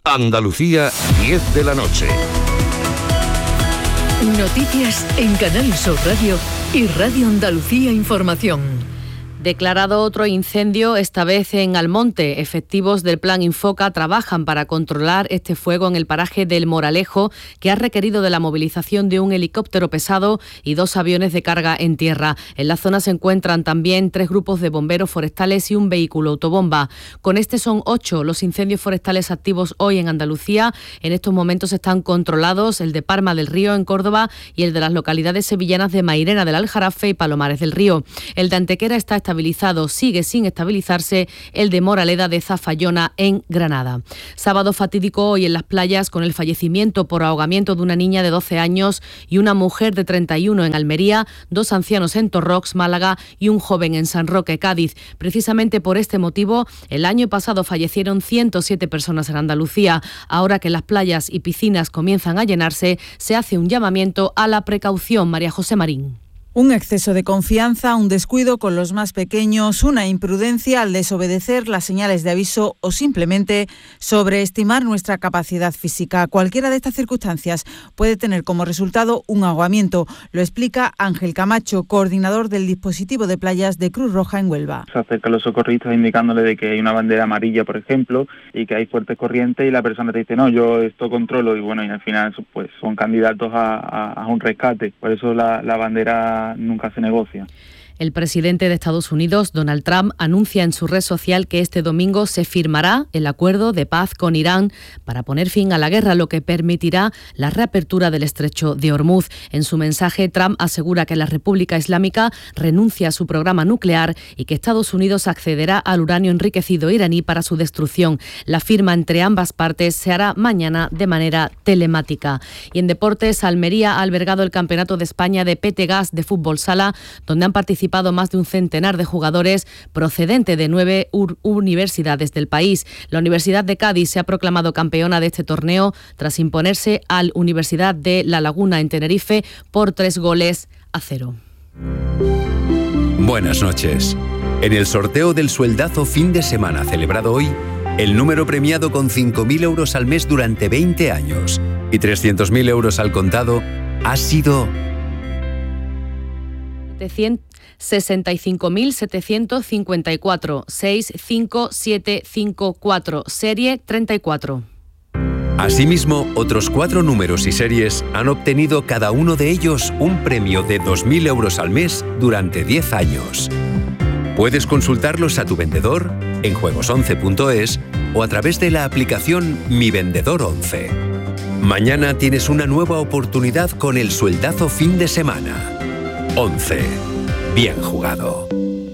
Andalucía, 10 de la noche. Noticias en Canal Sur Radio y Radio Andalucía Información. Declarado otro incendio, esta vez en Almonte. Efectivos del Plan Infoca trabajan para controlar este fuego en el paraje del Moralejo, que ha requerido de la movilización de un helicóptero pesado y 2 aviones de carga en tierra. En la zona se encuentran también 3 grupos de bomberos forestales y un vehículo autobomba. Con este son 8 los incendios forestales activos hoy en Andalucía. En estos momentos están controlados el de Parma del Río en Córdoba y el de las localidades sevillanas de Mairena del Aljarafe y Palomares del Río. El de Antequera está estabilizado, sigue sin estabilizarse el de Moraleda de Zafayona en Granada. Sábado fatídico hoy en las playas con el fallecimiento por ahogamiento de una niña de 12 años y una mujer de 31 en Almería, 2 ancianos en Torrox, Málaga y un joven en San Roque, Cádiz. Precisamente por este motivo, el año pasado fallecieron 107 personas en Andalucía. Ahora que las playas y piscinas comienzan a llenarse, se hace un llamamiento a la precaución. María José Marín. Un exceso de confianza, un descuido con los más pequeños, una imprudencia al desobedecer las señales de aviso o simplemente sobreestimar nuestra capacidad física. Cualquiera de estas circunstancias puede tener como resultado un ahogamiento. Lo explica Ángel Camacho, coordinador del dispositivo de playas de Cruz Roja en Huelva. Se acercan los socorristas indicándole de que hay una bandera amarilla, por ejemplo, y que hay fuertes corrientes y la persona te dice, no, yo esto controlo, y bueno, y al final pues son candidatos a un rescate. Por eso la bandera nunca se negocia. El presidente de Estados Unidos, Donald Trump, anuncia en su red social que este domingo se firmará el acuerdo de paz con Irán para poner fin a la guerra, lo que permitirá la reapertura del estrecho de Hormuz. En su mensaje, Trump asegura que la República Islámica renuncia a su programa nuclear y que Estados Unidos accederá al uranio enriquecido iraní para su destrucción. La firma entre ambas partes se hará mañana de manera telemática. Y en deportes, Almería ha albergado el Campeonato de España de PTGAS de fútbol sala, donde han participado más de un centenar de jugadores procedentes de 9 universidades del país. La Universidad de Cádiz se ha proclamado campeona de este torneo tras imponerse al Universidad de La Laguna en Tenerife por 3-0. Buenas noches. En el sorteo del sueldazo fin de semana celebrado hoy, el número premiado con 5.000 euros al mes durante 20 años y 300.000 euros al contado ha sido 65.754, 65754, serie 34. Asimismo, otros 4 números y series han obtenido cada uno de ellos un premio de 2.000 euros al mes durante 10 años. Puedes consultarlos a tu vendedor en juegos11.es o a través de la aplicación Mi Vendedor 11. Mañana tienes una nueva oportunidad con el sueldazo fin de semana. 11. Bien jugado.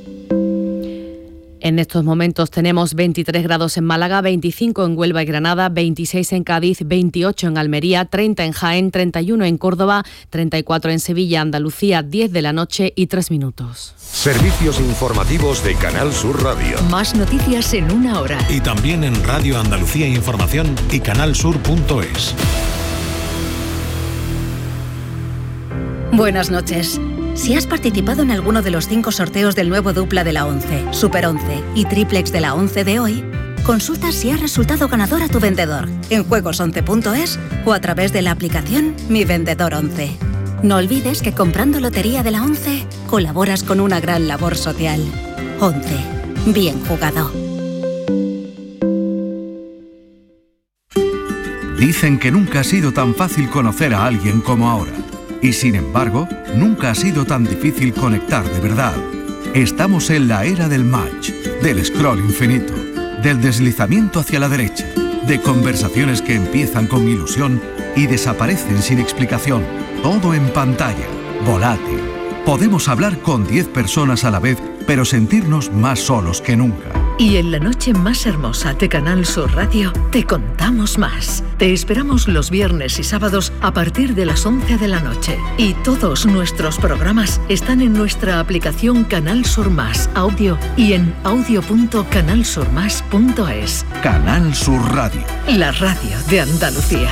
En estos momentos tenemos 23 grados en Málaga, 25 en Huelva y Granada, 26 en Cádiz, 28 en Almería, 30 en Jaén, 31 en Córdoba, 34 en Sevilla, Andalucía, 10 de la noche y 3 minutos. Servicios informativos de Canal Sur Radio. Más noticias en una hora. Y también en Radio Andalucía Información y canalsur.es. Buenas noches. Si has participado en alguno de los 5 sorteos del nuevo dupla de la 11, Super 11 y Triplex de la 11 de hoy, consulta si has resultado ganador a tu vendedor en juegos11.es o a través de la aplicación Mi Vendedor 11. No olvides que comprando Lotería de la 11 colaboras con una gran labor social. 11. Bien jugado. Dicen que nunca ha sido tan fácil conocer a alguien como ahora. Y sin embargo, nunca ha sido tan difícil conectar de verdad. Estamos en la era del match, del scroll infinito, del deslizamiento hacia la derecha, de conversaciones que empiezan con ilusión y desaparecen sin explicación. Todo en pantalla, volátil. Podemos hablar con 10 personas a la vez, pero sentirnos más solos que nunca. Y en la noche más hermosa de Canal Sur Radio te contamos más. Te esperamos los viernes y sábados a partir de las 11 de la noche. Y todos nuestros programas están en nuestra aplicación Canal Sur Más Audio y en audio.canalsurmas.es. Canal Sur Radio. La radio de Andalucía.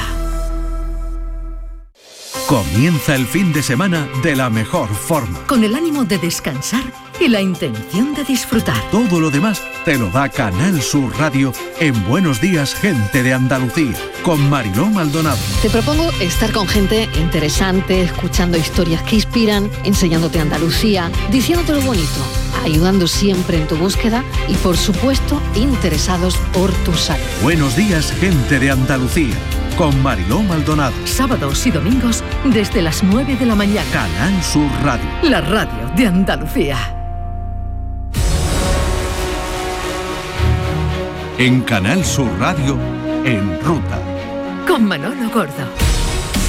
Comienza el fin de semana de la mejor forma. Con el ánimo de descansar y la intención de disfrutar. Todo lo demás te lo da Canal Sur Radio en Buenos Días, Gente de Andalucía, con Mariló Maldonado. Te propongo estar con gente interesante, escuchando historias que inspiran, enseñándote Andalucía, diciéndote lo bonito, ayudando siempre en tu búsqueda y, por supuesto, interesados por tu salud. Buenos Días, Gente de Andalucía, con Mariló Maldonado. Sábados y domingos desde las 9 de la mañana. Canal Sur Radio. La radio de Andalucía. En Canal Sur Radio, En Ruta. Con Manolo Gordo.